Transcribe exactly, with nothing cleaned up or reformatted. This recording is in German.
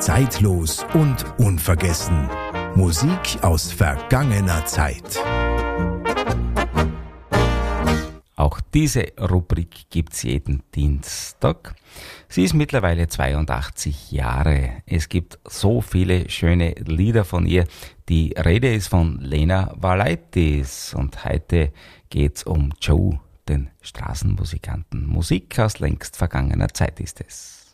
Zeitlos und unvergessen. Musik aus vergangener Zeit. Auch diese Rubrik gibt's jeden Dienstag. Sie ist mittlerweile zweiundachtzig Jahre. Es gibt so viele schöne Lieder von ihr. Die Rede ist von Lena Valaitis und heute geht's um Joe, den Straßenmusikanten. Musik aus längst vergangener Zeit ist es.